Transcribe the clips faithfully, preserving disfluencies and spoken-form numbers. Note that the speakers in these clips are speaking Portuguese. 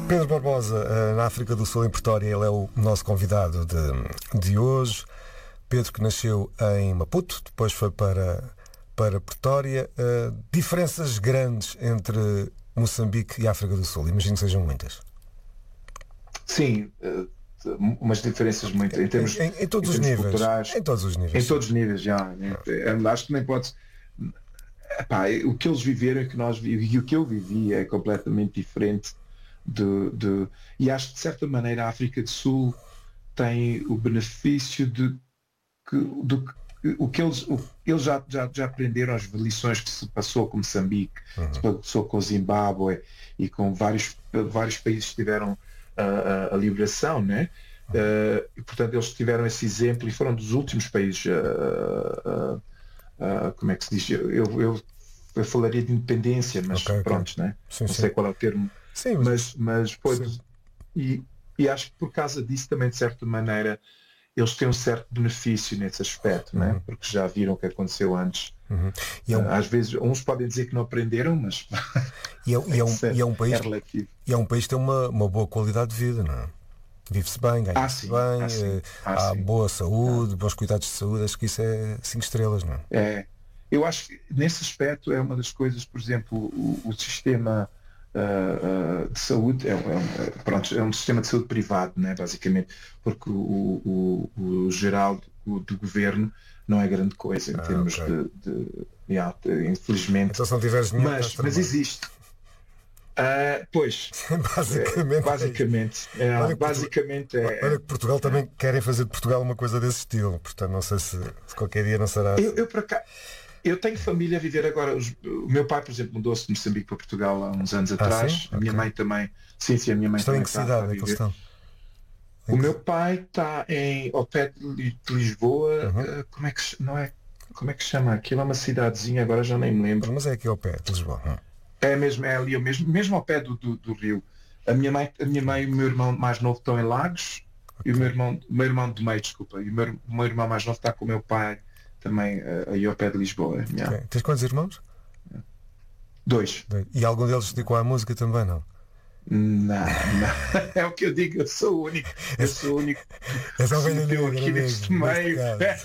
Pedro Barbosa, na África do Sul, em Pretória, ele é o nosso convidado de, de hoje. Pedro, que nasceu em Maputo, depois foi para, para Pretória. Uh, diferenças grandes entre Moçambique e África do Sul, imagino que sejam muitas. Sim, uh, umas diferenças muito em termos, em, em, em todos em os termos níveis, culturais. Em todos os níveis. Em todos os níveis, já. É. Acho que nem pode. Epá, o que eles viveram que nós vivemos, e o que eu vivi é completamente diferente de, de. E acho que de certa maneira a África do Sul tem o benefício de que do, o que eles, o, eles já, já, já aprenderam as lições que se passou com Moçambique, uhum. se passou com Zimbábue e com vários, vários países que tiveram a, a, a liberação, né? Uhum. Uh, e portanto eles tiveram esse exemplo e foram dos últimos países uh, uh, Uh, como é que se diz? Eu, eu, eu falaria de independência, mas okay, pronto, okay. Né? Sim, não sim. sei qual é o termo. Sim, mas, mas foi. E, e acho que por causa disso também, de certa maneira, eles têm um certo benefício nesse aspecto, uhum. Né? Porque já viram o que aconteceu antes. Uhum. E é um... uh, às vezes uns podem dizer que não aprenderam, mas e é, e é, um, é, e é um país é relativo. E é um país que tem uma, uma boa qualidade de vida, não é? Vive-se bem, ganha-se ah, bem, ah, sim. Ah, há sim. boa saúde, ah. bons cuidados de saúde, acho que isso é cinco estrelas, não é? É, eu acho que nesse aspecto é uma das coisas, por exemplo, o, o sistema uh, uh, de saúde é, é, um, pronto, é um sistema de saúde privado, né, basicamente, porque o, o, o geral do, do governo não é grande coisa em ah, termos okay. de, de, de, de, infelizmente. Então se não tiveres dinheiro, mas, mas existe. Uh, pois, basicamente, é, basicamente, é, olha basicamente Portugal, é, olha que Portugal é, também querem fazer de Portugal uma coisa desse estilo, portanto não sei se, se qualquer dia não será assim. Eu, eu, por cá, eu tenho família a viver agora, os, o meu pai, por exemplo, mudou-se de Moçambique para Portugal há uns anos ah, atrás, sim? a minha okay. mãe também, sim, sim, a minha mãe estão também em que está, cidade está a é que viver. estão? O meu pai está em, ao pé de Lisboa, uhum. uh, como é que não é, como é que chama? Aquilo é uma cidadezinha, agora já nem me lembro. Mas é aqui ao pé de Lisboa. Hum. É mesmo, é ali, mesmo, mesmo ao pé do, do, do rio. A minha mãe, a minha mãe e o meu irmão mais novo estão em Lagos, okay. e o meu irmão, o meu irmão do meio, desculpa, e o meu, o meu irmão mais novo está com o meu pai também uh, aí ao pé de Lisboa. Okay. Tens quantos irmãos? Dois. E algum deles se dedicou à música também, não? Não, não. É o que eu digo, eu sou o único. Eu sou o único que se meteu aqui neste meio.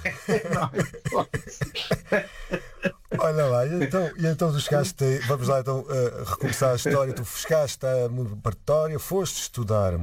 Olha lá, e então, e então tu chegaste, vamos lá então uh, recomeçar a história, tu chegaste a Pretória, foste estudar